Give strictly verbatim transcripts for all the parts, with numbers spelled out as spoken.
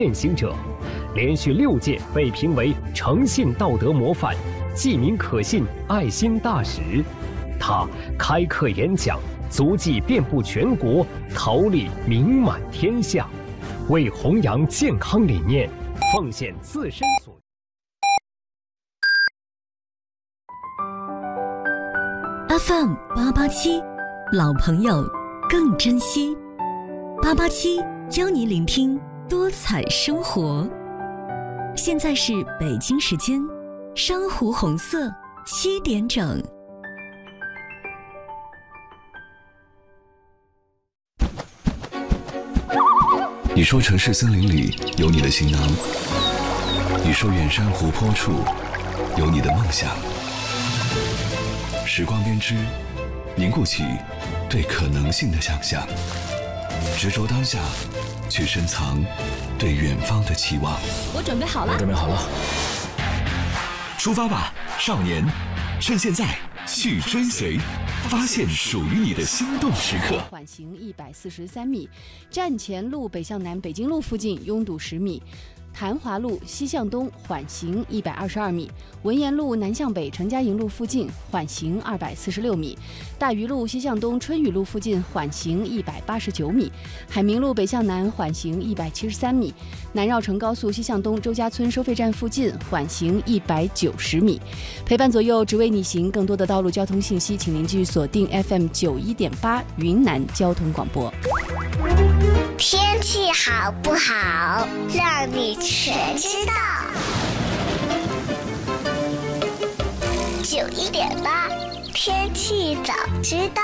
践行者，连续六届被评为诚信道德模范、记民可信爱心大使。他开课演讲，足迹遍布全国，桃李名满天下，为弘扬健康理念，奉献自身所。 F M 八八七，老朋友更珍惜。八八七教你聆听多彩生活。现在是北京时间珊瑚红色七点整。 你说城市森林里有你的行囊，你说远山湖泊处有你的梦想。时光编织，凝固起对可能性的想象，执着当下，去深藏对远方的期望。 我准备好了， 我准备好了。出发吧，少年！趁现在去追随，发现属于你的心动时刻。 缓行一百四十三米，站前路北向南北京路附近拥堵十米。潭华路西向东缓行一百二十二米，文言路南向北陈家营路附近缓行二百四十六米，大余路西向东春雨路附近缓行一百八十九米，海明路北向南缓行一百七十三米，南绕城高速西向东周家村收费站附近缓行一百九十米。陪伴左右，只为你行。更多的道路交通信息，请您继续锁定 F M 九一点八云南交通广播。 天气好不好，让你全知道。九一点八，天气早知道。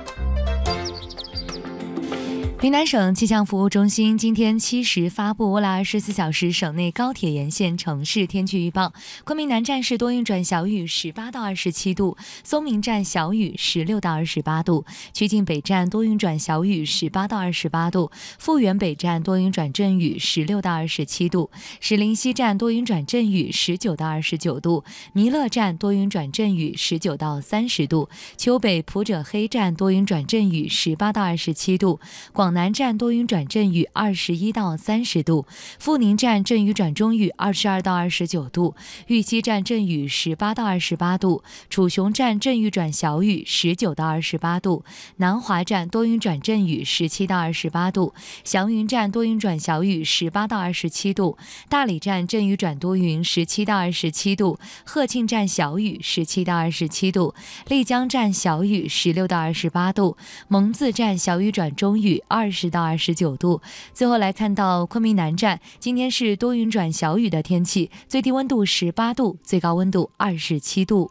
云南省气象服务中心今天七时发布未来二十四小时省内高铁沿线城市天气预报：昆明南站是多云转小雨，十八到二十七度；松明站小雨，十六到二十八度；曲靖北站多云转小雨，十八到二十八度；富源北站多云转阵雨，十六到二十七度；石林西站多云转阵雨，十九到二十九度；弥勒站多云转阵雨，十九到三十度；丘北普者黑站多云转阵雨，十八到二十七度；广南站多云转阵雨，二十一到三十度；富宁站阵雨转中雨，二十二到二十九度；玉溪站阵雨，十八到二十八度；楚雄站阵雨转小雨，十九到二十八度；南华站多云转阵雨，十七到二十八度；祥云站多云转小雨，十八到二十七度；大理站阵雨转多云，十七到二十七度；鹤庆站小雨，十七到二十七度；丽江站小雨，十六到二十八度；蒙自站小雨转中雨，二十到二十九度。最后来看到昆明南站，今天是多云转小雨的天气，最低温度十八度，最高温度二十七度。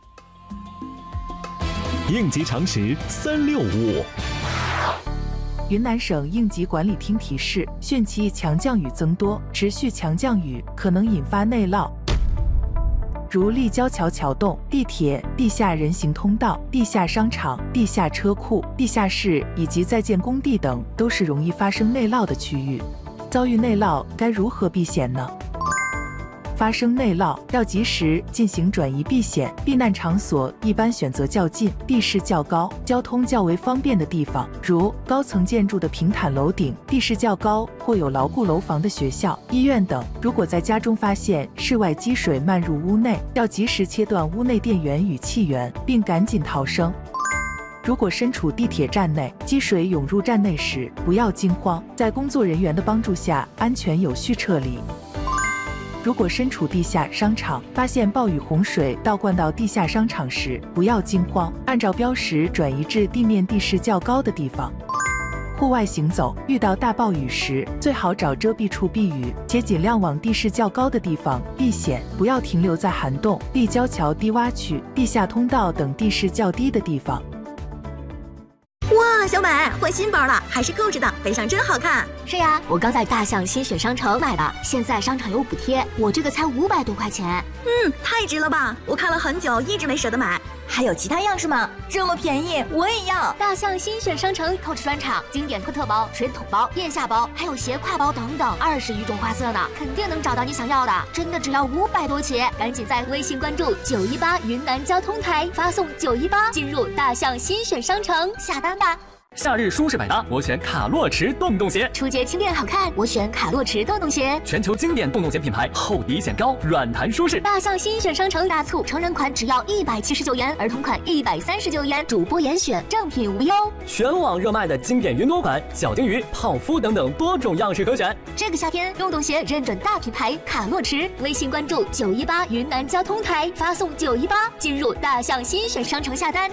应急常识三六五。 云南省应急管理厅提示：汛期强降雨增多，持续强降雨可能引发内涝，如立交桥桥洞、地铁、地下人行通道、地下商场、地下车库、地下室以及在建工地等，都是容易发生内涝的区域。遭遇内涝该如何避险呢？发生内涝要及时进行转移避险，避难场所一般选择较近、地势较高、交通较为方便的地方，如高层建筑的平坦楼顶、地势较高或有牢固楼房的学校、医院等。如果在家中发现室外积水漫入屋内，要及时切断屋内电源与气源，并赶紧逃生。如果身处地铁站内，积水涌入站内时，不要惊慌，在工作人员的帮助下，安全有序撤离。如果身处地下商场，发现暴雨洪水倒灌到地下商场时，不要惊慌，按照标识转移至地面地势较高的地方。户外行走，遇到大暴雨时，最好找遮蔽处避雨，且尽量往地势较高的地方避险，不要停留在涵洞、立交桥低洼区、地下通道等地势较低的地方。 哇，小美换新包了，还是购置的，背上真好看。 是呀，我刚在大象新选商城买的，现在商场有补贴，我这个才五百多块钱。 嗯，太值了吧！我看了很久，一直没舍得买。还有其他样式吗？这么便宜，我也要！ 大象新选商城购置专场，经典特特包、水桶包、腋下包，还有斜挎包等等，二十余种花色呢，肯定能找到你想要的。真的只要五百多起，赶紧在微信关注九一八云南交通台，发送九一八进入大象新选商城下单吧。 夏日舒适百搭，我选卡洛驰洞洞鞋。 出街轻便好看，我选卡洛驰洞洞鞋。 全球经典洞洞鞋品牌，厚底显高，软弹舒适。 大象新选商城大促，成人款只要一百七十九元，儿童款一百三十九元，主播严选，正品无忧。 全网热卖的经典云朵款、小金鱼、泡芙等等多种样式可选。 这个夏天，洞洞鞋认准大品牌卡洛驰，微信关注九一八云南交通台，发送九一八进入大象新选商城下单。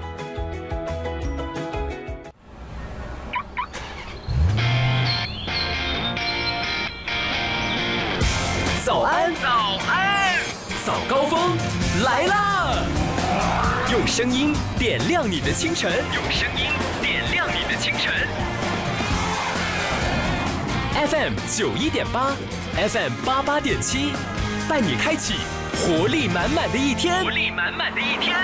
早安，早安，早高峰来啦！用声音点亮你的清晨，用声音点亮你的清晨。F M 九一点八 ，F M 八八点七，带你开启活力满满的一天，活力满满的一天。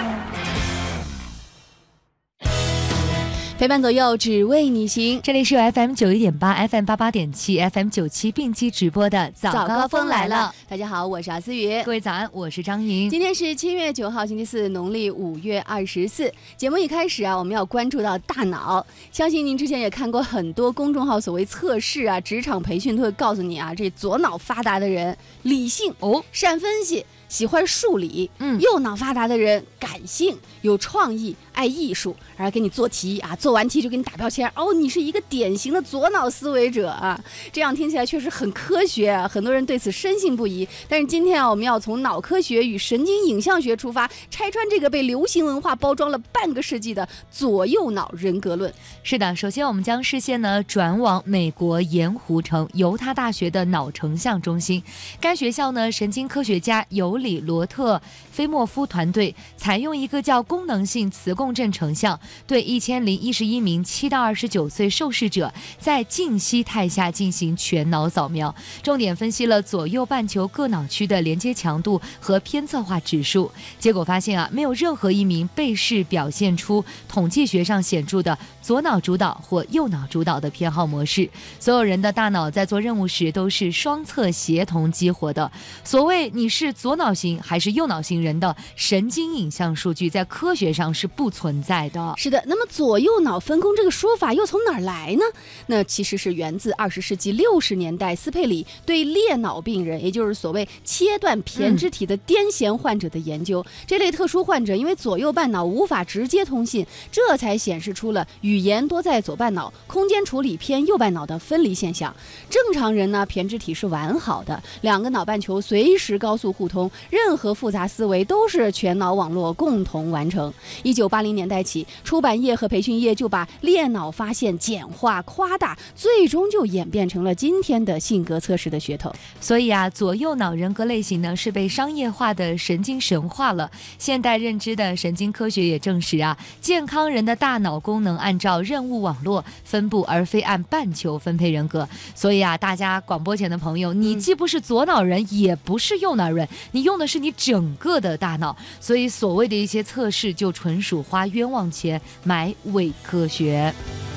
陪伴左右，只为你行。 这里是由 F M 九一点八、F M 八八点七、F M 九七并机直播的早高峰来了。 大家好，我是阿思雨。 各位早安，我是张莹。 今天是七月九号，星期四，农历五月二十四。节目一开始啊，我们要关注到大脑。相信您之前也看过很多公众号所谓测试啊、职场培训都会告诉你啊，这左脑发达的人理性哦，善分析。喜欢数理，嗯，右脑发达的人感性、有创意、爱艺术，然后给你做题啊，做完题就给你打标签，哦，你是一个典型的左脑思维者啊。这样听起来确实很科学啊，很多人对此深信不疑。但是今天啊，我们要从脑科学与神经影像学出发，拆穿这个被流行文化包装了半个世纪的左右脑人格论。 是的，首先我们将视线呢转往美国盐湖城犹他大学的脑成像中心，该学校呢神经科学家尤里罗特菲莫夫团队采用一个叫功能性磁共振成像，对一千零一十一名七到二十九岁受试者在静息态下进行全脑扫描，重点分析了左右半球各脑区的连接强度和偏侧化指数。结果发现啊，没有任何一名被试表现出统计学上显著的左脑主导或右脑主导的偏好模式。所有人的大脑在做任务时都是双侧协同激活的。所谓你是左脑型还是右脑型人的神经影像数据在科学上是不存在的。 是的，那么左右脑分工这个说法又从哪儿来呢？那其实是源自二十世纪六十年代斯佩里对裂脑病人，也就是所谓切断胼胝体的癫痫患者的研究。嗯、这类特殊患者因为左右半脑无法直接通信，这才显示出了语言多在左半脑，空间处理偏右半脑的分离现象。正常人呢，胼胝体是完好的，两个脑半球随时高速互通，任何复杂思维都是全脑网络共同完成。一九八零年代起，出版业和培训业就把裂脑发现简化夸大，最终就演变成了今天的性格测试的噱头。 所以啊，左右脑人格类型呢是被商业化的神经神化了。现代认知的神经科学也证实啊，健康人的大脑功能按照任务网络分布，而非按半球分配人格。所以啊，大家广播前的朋友，你既不是左脑人，也不是右脑人，你用的是你整个的大脑。所以所谓的一些测试就纯属花冤枉钱买伪科学。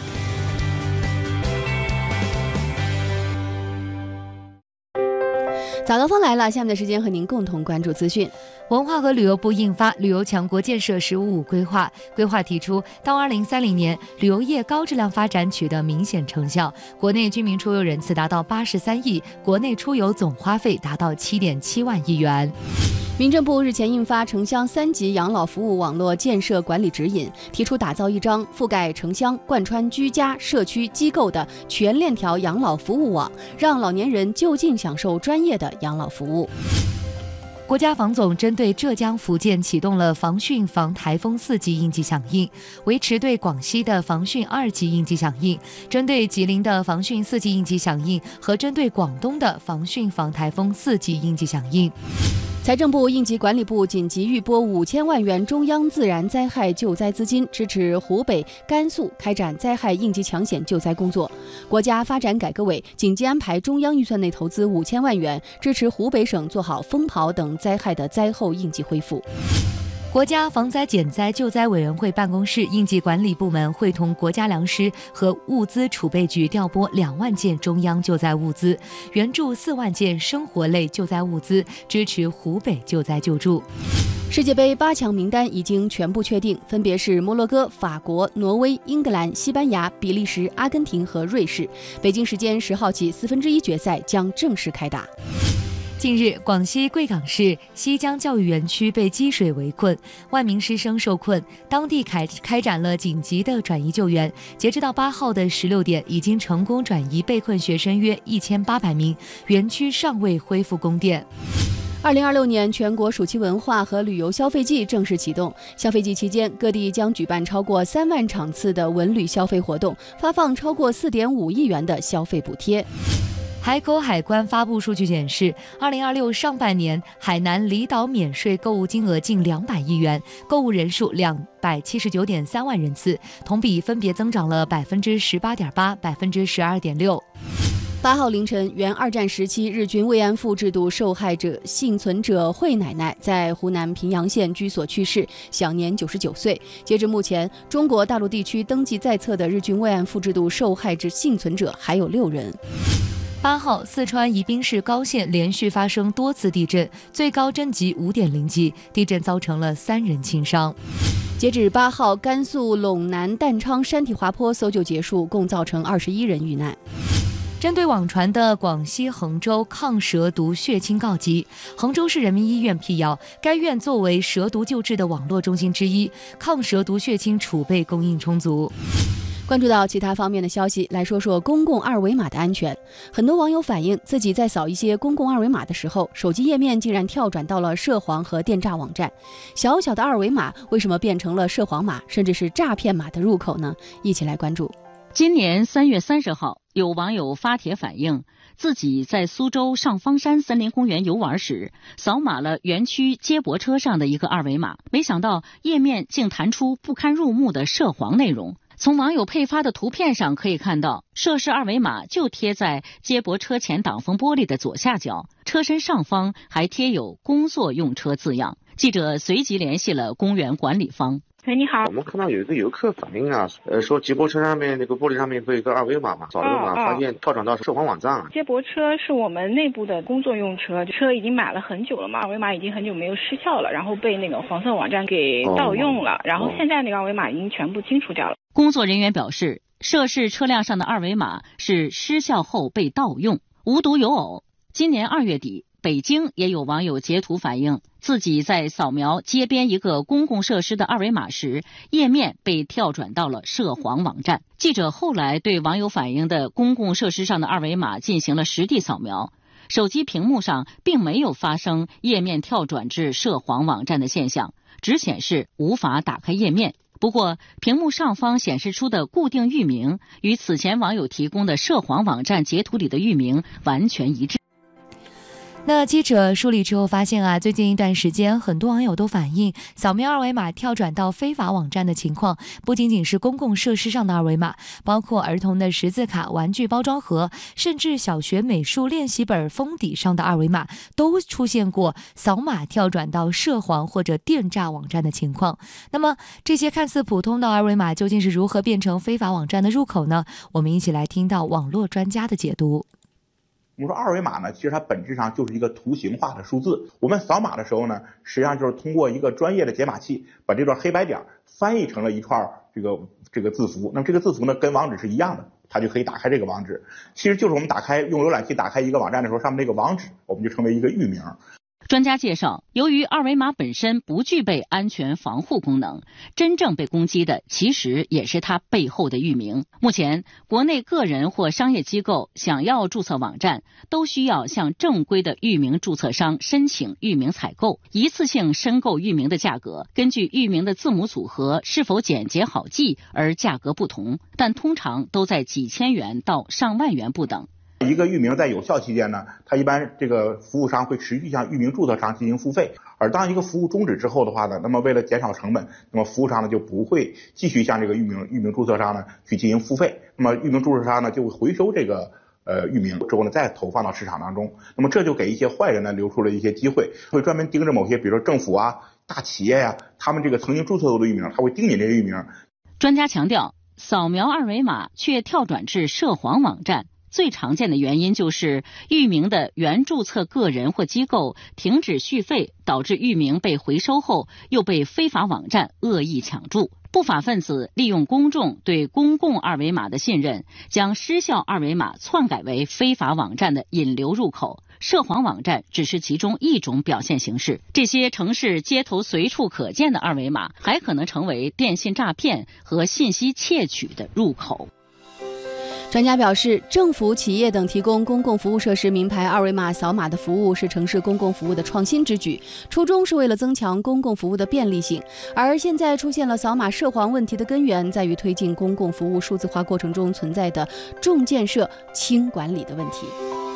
早高峰来了，下面的时间和您共同关注资讯。 文化和旅游部印发《旅游强国建设“十五五”规划》，规划提出，到二零三零年，旅游业高质量发展取得明显成效，国内居民出游人次达到八十三亿，国内出游总花费达到七点七万亿元。 民政部日前印发城乡三级养老服务网络建设管理指引，提出打造一张覆盖城乡、贯穿居家、社区、机构的全链条养老服务网，让老年人就近享受专业的养老服务。 国家防总针对浙江、福建启动了防汛防台风四级应急响应，维持对广西的防汛二级应急响应，针对吉林的防汛四级应急响应和针对广东的防汛防台风四级应急响应。 财政部应急管理部紧急预拨五千万元中央自然灾害救灾资金，支持湖北、甘肃开展灾害应急抢险救灾工作。国家发展改革委紧急安排中央预算内投资五千万元，支持湖北省做好风雹等灾害的灾后应急恢复。 国家防灾减灾救灾委员会办公室应急管理部门会同国家粮食和物资储备局调拨两万件中央救灾物资，援助四万件生活类救灾物资，支持湖北救灾救助。 世界杯八强名单已经全部确定，分别是摩洛哥、法国、挪威、英格兰、西班牙、比利时、阿根廷和瑞士。北京时间十号起，四分之一决赛将正式开打。 近日，广西贵港市西江教育园区被积水围困，万名师生受困，当地开开展了紧急的转移救援。截至到八号的十六点，已经成功转移被困学生约一千八百名，园区尚未恢复供电。 二零二六年全国暑期文化和旅游消费季正式启动。消费季期间，各地将举办超过三万场次的文旅消费活动，发放超过四点五亿元的消费补贴。 海口海关发布数据显示，二零二六上半年海南离岛免税购物金额近两百亿元，购物人数两百七十九点三万人次，同比分别增长了百分之十八点八、百分之十二点六。 八号凌晨，原二战时期日军慰安妇制度受害者幸存者惠奶奶在湖南平阳县居所去世，享年九十九岁。截至目前，中国大陆地区登记在册的日军慰安妇制度受害者幸存者还有六人。 八号，四川宜宾市高县连续发生多次地震，最高震级五点零级，地震造成了三人轻伤。 截止八号，甘肃陇南旦昌山体滑坡搜救结束，共造成二十一人遇难。 针对网传的广西衡州抗蛇毒血清告急，衡州市人民医院辟谣，该院作为蛇毒救治的网络中心之一，抗蛇毒血清储备供应充足。 关注到其他方面的消息，来说说公共二维码的安全。很多网友反映，自己在扫一些公共二维码的时候，手机页面竟然跳转到了涉黄和电诈网站。小小的二维码为什么变成了涉黄码，甚至是诈骗码的入口呢？一起来关注。 今年三月三十号，有网友发帖反映，自己在苏州上方山森林公园游玩时，扫码了园区接驳车上的一个二维码，没想到页面竟弹出不堪入目的涉黄内容。从网友配发的图片上可以看到，涉事二维码就贴在接驳车前挡风玻璃的左下角，车身上方还贴有工作用车字样。记者随即联系了公园管理方。 喂，你好， 我们看到有一个游客反映啊，呃，说接驳车上面那个玻璃上面会有一个二维码嘛，扫二维码发现跳转到涉黄网站了。 接驳车是我们内部的工作用车，车已经买了很久了嘛，二维码已经很久没有失效了，然后被那个黄色网站给盗用了，哦、然后现在那个二维码已经全部清除掉了。 工作人员表示，涉事车辆上的二维码是失效后被盗用，无独有偶，今年二月底，北京也有网友截图反映，自己在扫描街边一个公共设施的二维码时，页面被跳转到了涉黄网站。记者后来对网友反映的公共设施上的二维码进行了实地扫描，手机屏幕上并没有发生页面跳转至涉黄网站的现象，只显示无法打开页面。不过，屏幕上方显示出的固定域名与此前网友提供的涉黄网站截图里的域名完全一致。 那记者梳理之后发现啊，最近一段时间，很多网友都反映，扫描二维码跳转到非法网站的情况，不仅仅是公共设施上的二维码，包括儿童的识字卡、玩具包装盒，甚至小学美术练习本封底上的二维码，都出现过扫码跳转到涉黄或者电诈网站的情况。那么，这些看似普通的二维码究竟是如何变成非法网站的入口呢？我们一起来听到网络专家的解读。 我们说二维码呢，其实它本质上就是一个图形化的数字。我们扫码的时候呢，实际上就是通过一个专业的解码器，把这段黑白点翻译成了一串这个这个字符。那么这个字符呢，跟网址是一样的，它就可以打开这个网址。其实就是我们打开用浏览器打开一个网站的时候，上面那个网址，我们就称为一个域名。 专家介绍，由于二维码本身不具备安全防护功能，真正被攻击的其实也是它背后的域名。目前，国内个人或商业机构想要注册网站，都需要向正规的域名注册商申请域名采购。一次性申购域名的价格，根据域名的字母组合是否简洁好记而价格不同，但通常都在几千元到上万元不等。 一个域名在有效期间呢，它一般这个服务商会持续向域名注册商进行付费，而当一个服务终止之后的话呢，那么为了减少成本，那么服务商呢就不会继续向这个域名域名注册商呢去进行付费，那么域名注册商呢就会回收这个呃域名之后呢再投放到市场当中，那么这就给一些坏人呢留出了一些机会，会专门盯着某些比如说政府啊、大企业呀、啊，他们这个曾经注册过的域名，他会盯紧这个域名。 专家强调，扫描二维码却跳转至涉黄网站， 最常见的原因就是域名的原注册个人或机构停止续费，导致域名被回收后又被非法网站恶意抢注。不法分子利用公众对公共二维码的信任，将失效二维码篡改为非法网站的引流入口。涉黄网站只是其中一种表现形式，这些城市街头随处可见的二维码，还可能成为电信诈骗和信息窃取的入口。 专家表示，政府、企业等提供公共服务设施名牌二维码扫码的服务是城市公共服务的创新之举，初衷是为了增强公共服务的便利性。而现在出现了扫码涉黄问题的根源，在于推进公共服务数字化过程中存在的重建设轻管理的问题。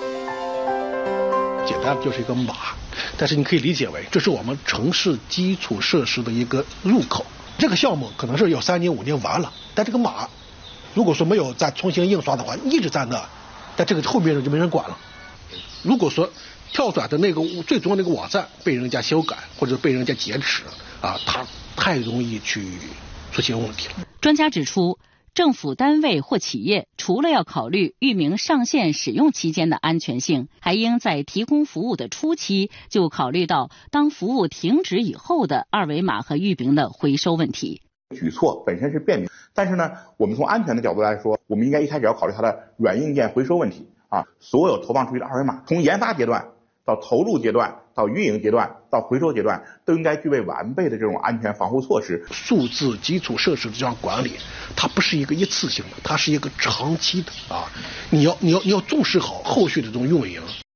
简单的就是一个码，但是你可以理解为这是我们城市基础设施的一个入口。这个项目可能是有三年五年完了，但这个码如果说没有再重新印刷的话，一直在那，但这个后面就没人管了。如果说跳转的那个最终那个网站被人家修改或者被人家劫持啊，它太容易去出现问题了。 专家指出，政府单位或企业除了要考虑域名上线使用期间的安全性，还应在提供服务的初期就考虑到当服务停止以后的二维码和域名的回收问题。 举措本身是便民，但是呢，我们从安全的角度来说，我们应该一开始要考虑它的软硬件回收问题啊。所有投放出去的二维码，从研发阶段到投入阶段到运营阶段到回收阶段，都应该具备完备的这种安全防护措施。 数字基础设施的这样管理，它不是一个一次性的，它是一个长期的啊。你要你要你要重视好后续的这种运营。